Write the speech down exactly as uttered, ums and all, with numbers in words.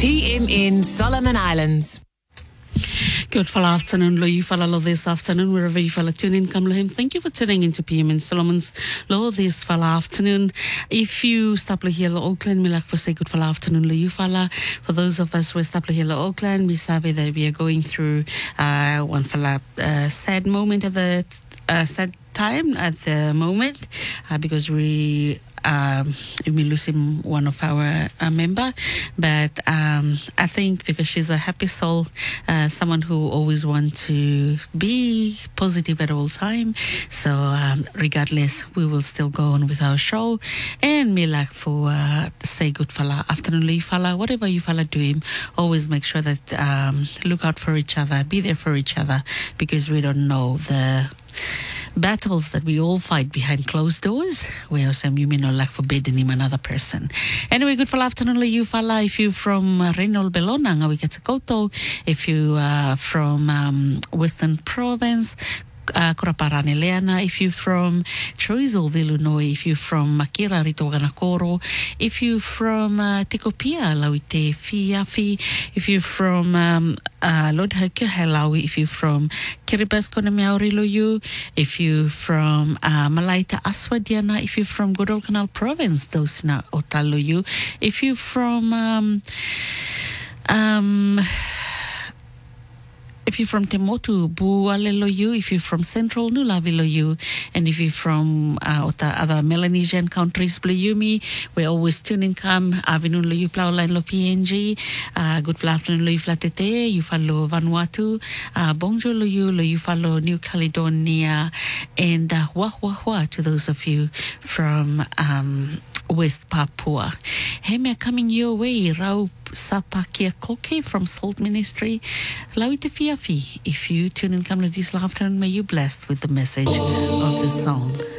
P M N Solomon Islands. Good fall afternoon, lo you fala lo this afternoon, wherever you fala tune in, come lo him. Thank you for tuning into P M N Solomon's lo this fall afternoon. If you stop lo here lo Auckland, me like for say good fall afternoon lo you fala. For those of us who stop lo here lo Auckland, we sabe that we are going through uh, one fala uh, sad moment at the uh, sad time at the moment uh, because we Um, we lose him, one of our uh, member, but um, I think because she's a happy soul, uh, someone who always wants to be positive at all time. So um, regardless, we will still go on with our show. And me like for uh, say good fala afternoon, you fala, whatever you fala do him, always make sure that um, look out for each other, be there for each other, because we don't know the battles that we all fight behind closed doors, where some you may not like forbidden him another person. Anyway, good for afternoon, you fala. If you from uh, Renol Belona, we get to Koto. If you are from um, Western Province, Uh, Koraparane Leana, if you're from Choiseul, Illinois, if you're from Makira, Ritoganakoro, if you're from uh, Tikopia, Lauite Fiafi, if you're from um, uh, Lord Hakehalau, if you're from Kiribati, Konamiauriloyu, if you're from uh, Malaita Aswadiana, if you're from Godol Canal Province, Dosina Otaloyu, if you're from um, um if you're from Temotu, Bualeloyu, if you're from Central, Nulaviloyu, and if you're from uh, other Melanesian countries, Bluyumi, we're always tuning come, Avinun Loyu Plauline Lo P N G, uh, good afternoon Loyu Flatete, you follow Vanuatu, uh, Bonjour Loyu, Loyu follow New Caledonia, and uh, wah wah wah to those of you from um, West Papua. Hey, me coming your way, Rau Sapakia Koke from Salt Ministry. Lauite Fiafi, if you tune in come to this afternoon, may you blessed with the message of the song.